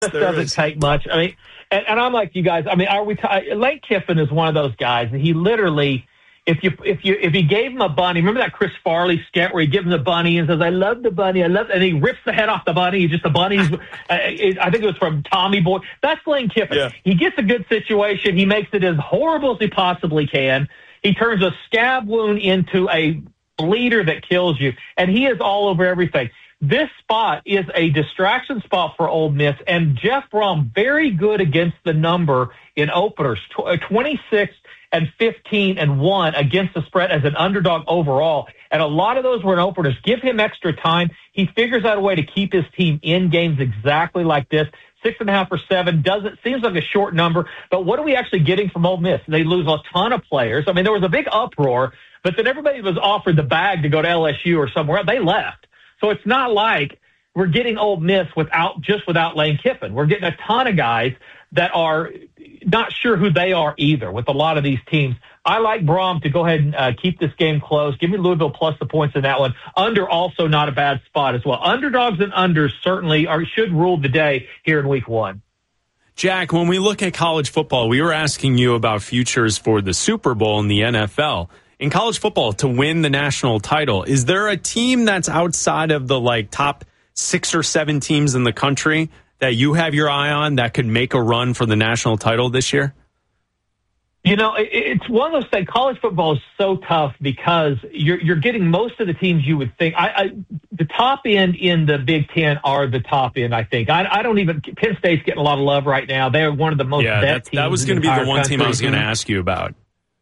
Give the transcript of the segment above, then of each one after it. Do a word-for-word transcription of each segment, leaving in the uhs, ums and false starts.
just there doesn't is. take much. I mean, and, and I'm like you guys. I mean, are we? T- Lane Kiffin is one of those guys, and he literally, if you if you if he gave him a bunny, remember that Chris Farley sketch where he gives him the bunny and says, "I love the bunny, I love," and he rips the head off the bunny. Just the bunny's. uh, it, I think it was from Tommy Boy. That's Lane Kiffin. Yeah. He gets a good situation. He makes it as horrible as he possibly can. He turns a scab wound into a bleeder that kills you, and he is all over everything. This spot is a distraction spot for Ole Miss, and Jeff Brom very good against the number in openers, twenty-six and fifteen and one against the spread as an underdog overall, and a lot of those were in openers. Give him extra time. He figures out a way to keep his team in games exactly like this. Six and a half or seven doesn't seems like a short number, but what are we actually getting from Ole Miss? They lose a ton of players. I mean, there was a big uproar, but then everybody was offered the bag to go to L S U or somewhere else. They left. So it's not like we're getting Ole Miss without just without Lane Kiffin. We're getting a ton of guys that are not sure who they are either with a lot of these teams. I like Brom to go ahead and uh, keep this game close. Give me Louisville plus the points in that one. Under also not a bad spot as well. Underdogs and unders certainly are should rule the day here in week one. Jack, when we look at college football, we were asking you about futures for the Super Bowl in the N F L. In college football, to win the national title, is there a team that's outside of the like top six or seven teams in the country that you have your eye on that could make a run for the national title this year? You know, it, it's one of those things. College football is so tough because you're you're getting most of the teams you would think. I, I the top end in the Big Ten are the top end. I think. I, I don't even. Penn State's getting a lot of love right now. They're one of the most yeah, bet that, teams. that was going to be the one team I was going to ask you about.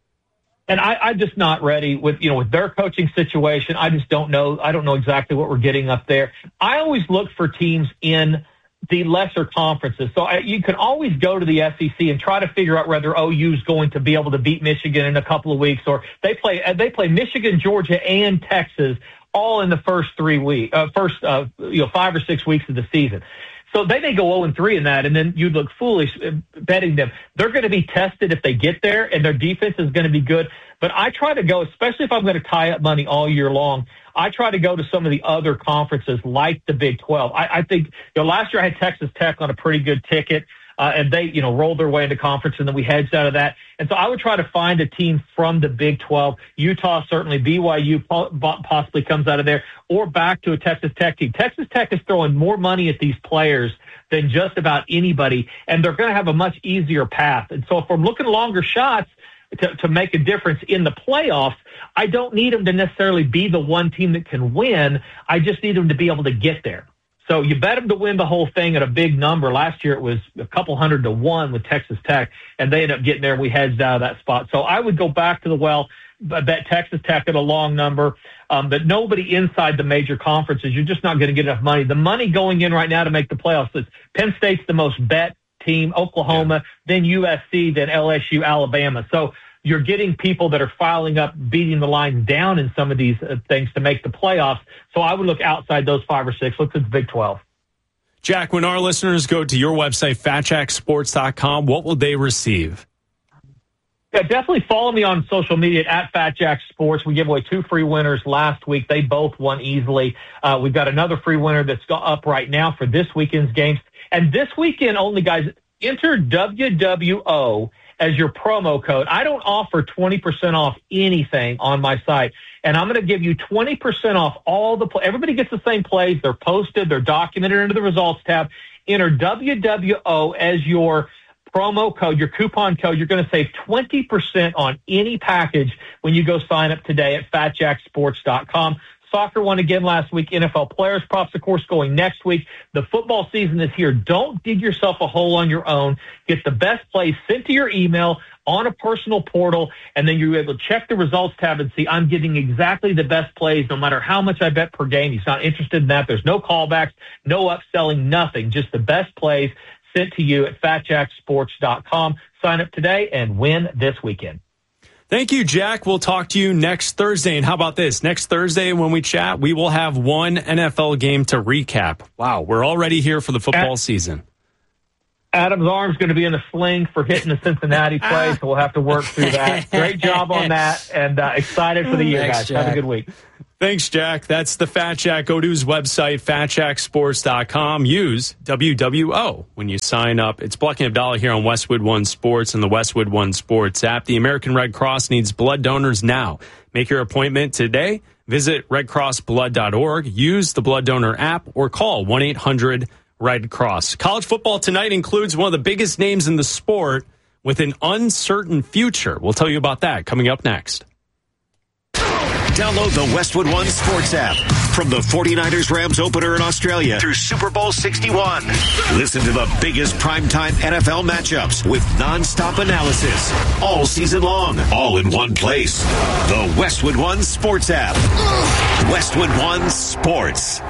And I, I'm just not ready with, you know, with their coaching situation. I just don't know. I don't know exactly what we're getting up there. I always look for teams in the lesser conferences. So I, you can always go to the S E C and try to figure out whether O U is going to be able to beat Michigan in a couple of weeks, or they play, they play Michigan, Georgia, and Texas all in the first three weeks, uh, first, uh, you know, five or six weeks of the season. So they may go oh and three in that, and then you'd look foolish betting them. They're going to be tested if they get there, and their defense is going to be good. But I try to go, especially if I'm going to tie up money all year long, I try to go to some of the other conferences like the Big twelve. I, I think, you know, last year I had Texas Tech on a pretty good ticket, uh, and they, you know, rolled their way into conference, and then we hedged out of that. And so I would try to find a team from the Big twelve. Utah, certainly, B Y U possibly comes out of there, or back to a Texas Tech team. Texas Tech is throwing more money at these players than just about anybody, and they're going to have a much easier path. And so if I'm looking longer shots to, to make a difference in the playoffs, I don't need them to necessarily be the one team that can win. I just need them to be able to get there. So you bet them to win the whole thing at a big number. Last year it was a couple hundred to one with Texas Tech, and they ended up getting there. We hedged out of that spot. So I would go back to the well, bet Texas Tech at a long number, um, but nobody inside the major conferences. You're just not going to get enough money. The money going in right now to make the playoffs is Penn State's the most bet team, Oklahoma, yeah. then U S C, then L S U, Alabama. So you're getting people that are filing up, beating the lines down in some of these uh, things to make the playoffs. So I would look outside those five or six. Look at the Big twelve. Jack, when our listeners go to your website, fat jack sports dot com, what will they receive? Yeah, definitely follow me on social media at FatJackSports. We gave away two free winners last week. They both won easily. Uh, we've got another free winner that's up right now for this weekend's games. And this weekend only, guys, enter W W O as your promo code. I don't offer twenty percent off anything on my site, and I'm going to give you twenty percent off all the play. Everybody gets the same plays. They're posted. They're documented under the results tab. Enter W W O as your promo code, your coupon code. You're going to save twenty percent on any package when you go sign up today at fat jack sports dot com. Soccer won again last week. N F L players props, of course, going next week. The football season is here. Don't dig yourself a hole on your own. Get the best plays sent to your email on a personal portal, and then you're able to check the results tab and see I'm getting exactly the best plays no matter how much I bet per game. He's not interested in that. There's no callbacks, no upselling, nothing. Just the best plays sent to you at fat jack sports dot com. Sign up today and win this weekend. Thank you, Jack. We'll talk to you next Thursday. And how about this? Next Thursday when we chat, we will have one N F L game to recap. Wow, we're already here for the football At- season. Adam's arm's going to be in a sling for hitting the Cincinnati play, so we'll have to work through that. Great job on that, and uh, excited for the year, Thanks, guys. Jack. Have a good week. Thanks, Jack. That's the Fat Jack. Go to his website, fat jack sports dot com. Use W W O when you sign up. It's Bleck and Abdallah here on Westwood One Sports and the Westwood One Sports app. The American Red Cross needs blood donors now. Make your appointment today. Visit red cross blood dot org. Use the blood donor app or call one eight hundred red cross. College football tonight includes one of the biggest names in the sport with an uncertain future. We'll tell you about that coming up next. Download the Westwood One Sports app. From the forty-niners Rams opener in Australia through Super Bowl sixty-one. Listen to the biggest primetime N F L matchups with nonstop analysis all season long, all in one place. The Westwood One Sports app. Westwood One Sports.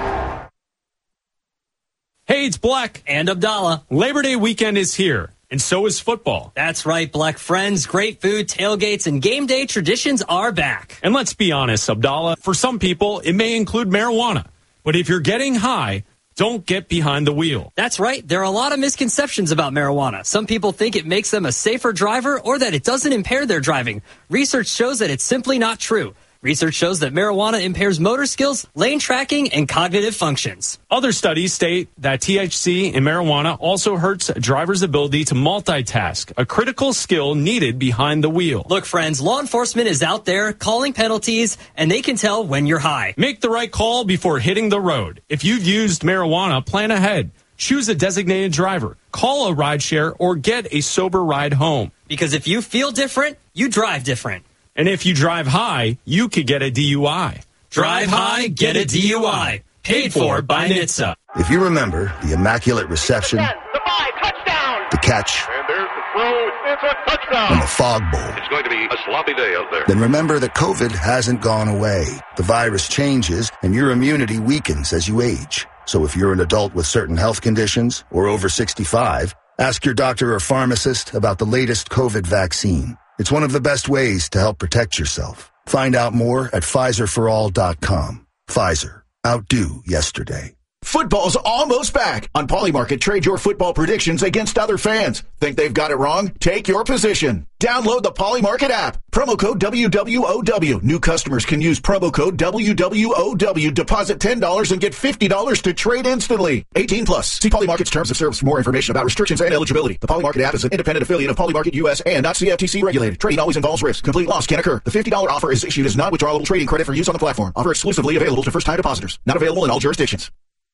Hey, it's Bleck and Abdallah. Labor Day weekend is here, and so is football. That's right, Bleck friends. Great food, tailgates, and game day traditions are back. And let's be honest, Abdallah, for some people, it may include marijuana. But if you're getting high, don't get behind the wheel. That's right. There are a lot of misconceptions about marijuana. Some people think it makes them a safer driver or that it doesn't impair their driving. Research shows that it's simply not true. Research shows that marijuana impairs motor skills, lane tracking, and cognitive functions. Other studies state that T H C in marijuana also hurts a driver's ability to multitask, a critical skill needed behind the wheel. Look, friends, law enforcement is out there calling penalties, and they can tell when you're high. Make the right call before hitting the road. If you've used marijuana, plan ahead. Choose a designated driver, call a rideshare, or get a sober ride home. Because if you feel different, you drive different. And if you drive high, you could get a D U I. Drive high, get a D U I. Paid for by N H T S A. If you remember the immaculate reception, the five, touchdown, the catch, and there's the throw, it's a touchdown, and the fog bowl, it's going to be a sloppy day out there. Then remember that COVID hasn't gone away. The virus changes, and your immunity weakens as you age. So if you're an adult with certain health conditions or over sixty-five, ask your doctor or pharmacist about the latest COVID vaccine. It's one of the best ways to help protect yourself. Find out more at Pfizer for all dot com. Pfizer. Outdo yesterday. Football's almost back. On Polymarket, trade your football predictions against other fans. Think they've got it wrong? Take your position. Download the Polymarket app. Promo code W W O W. New customers can use promo code W W O W. Deposit ten dollars and get fifty dollars to trade instantly. eighteen plus. See Polymarket's terms of service for more information about restrictions and eligibility. The Polymarket app is an independent affiliate of Polymarket U S and not C F T C regulated. Trading always involves risk. Complete loss can occur. The fifty dollars offer is issued as non-withdrawable trading credit for use on the platform. Offer exclusively available to first-time depositors. Not available in all jurisdictions.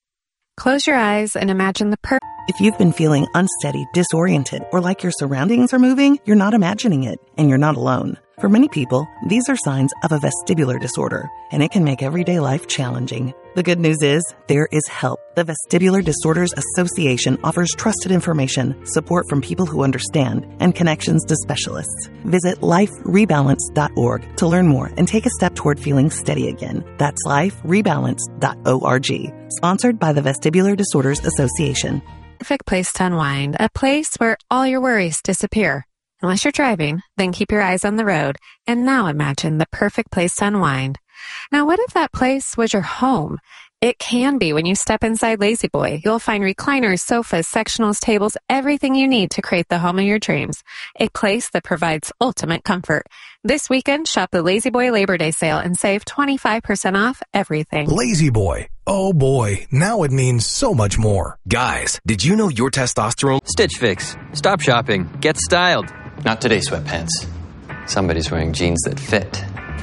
Close your eyes and imagine the perfect. If you've been feeling unsteady, disoriented, or like your surroundings are moving, you're not imagining it, and you're not alone. For many people, these are signs of a vestibular disorder, and it can make everyday life challenging. The good news is, there is help. The Vestibular Disorders Association offers trusted information, support from people who understand, and connections to specialists. Visit life rebalance dot org to learn more and take a step toward feeling steady again. That's life rebalance dot org. Sponsored by the Vestibular Disorders Association. Perfect place to unwind, a place where all your worries disappear. Unless you're driving, then keep your eyes on the road, and now imagine the perfect place to unwind. Now, what if that place was your home? It can be when you step inside Lazy Boy. You'll find recliners, sofas, sectionals, tables, everything you need to create the home of your dreams. A place that provides ultimate comfort. This weekend, shop the Lazy Boy Labor Day sale and save twenty-five percent off everything. Lazy Boy. Oh boy, now it means so much more. Guys, did you know your testosterone... Stitch Fix. Stop shopping. Get styled. Not today, sweatpants. Somebody's wearing jeans that fit.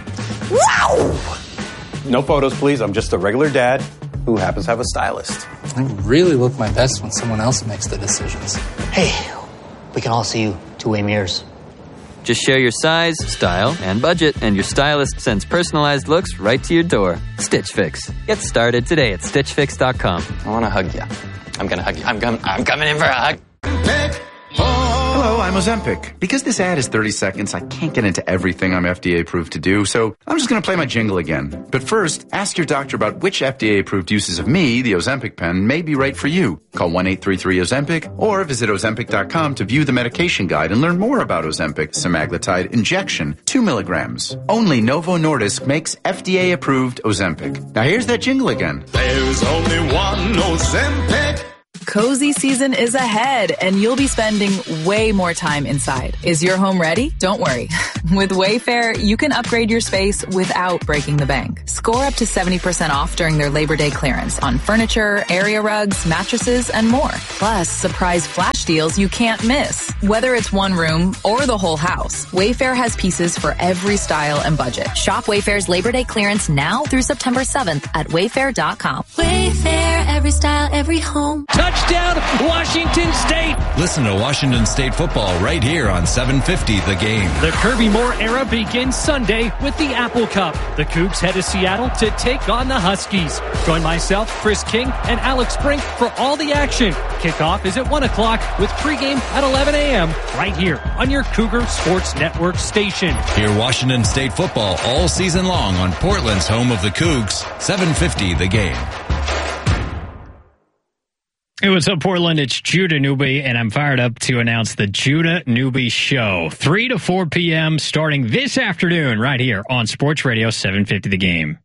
Wow! No photos, please. I'm just a regular dad who happens to have a stylist. I really look my best when someone else makes the decisions. Hey, we can all see you two-way mirrors. Just share your size, style, and budget, and your stylist sends personalized looks right to your door. Stitch Fix. Get started today at stitch fix dot com. I want to hug you. I'm going to hug you. I'm, com- I'm coming in for a hug. Hello, I'm Ozempic. Because this ad is thirty seconds, I can't get into everything I'm F D A approved to do, so I'm just going to play my jingle again. But first, ask your doctor about which F D A approved uses of me, the Ozempic pen, may be right for you. Call one eight three three Ozempic or visit ozempic dot com to view the medication guide and learn more about Ozempic semaglutide injection, two milligrams. Only Novo Nordisk makes F D A approved Ozempic. Now here's that jingle again. There's only one Ozempic. Cozy season is ahead, and you'll be spending way more time inside. Is your home ready? Don't worry. With Wayfair, you can upgrade your space without breaking the bank. Score up to seventy percent off during their Labor Day clearance on furniture, area rugs, mattresses, and more. Plus, surprise flash deals you can't miss. Whether it's one room or the whole house, Wayfair has pieces for every style and budget. Shop Wayfair's Labor Day clearance now through September seventh at wayfair dot com. Wayfair, every style, every home. Touchdown, Washington State! Listen to Washington State football right here on seven fifty The Game. The Kirby Moore era begins Sunday with the Apple Cup. The Cougs head to Seattle to take on the Huskies. Join myself, Chris King, and Alex Brink for all the action. Kickoff is at one o'clock with pregame at eleven a.m. right here on your Cougar Sports Network station. Hear Washington State football all season long on Portland's home of the Cougs, seven fifty The Game. Hey, what's up, Portland? It's Judah Newby, and I'm fired up to announce the Judah Newby Show. three to four p.m. starting this afternoon right here on Sports Radio seven fifty The Game.